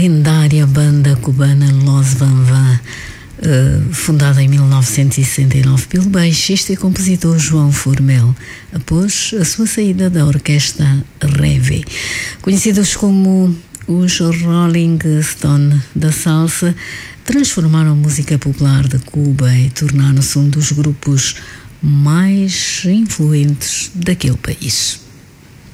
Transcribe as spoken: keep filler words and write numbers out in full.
Lendária banda cubana Los Van Van, uh, fundada em mil novecentos e sessenta e nove pelo baixista e compositor João Formel, após a sua saída da orquestra Reve. Conhecidos como os Rolling Stone da salsa, transformaram a música popular de Cuba e tornaram-se um dos grupos mais influentes daquele país.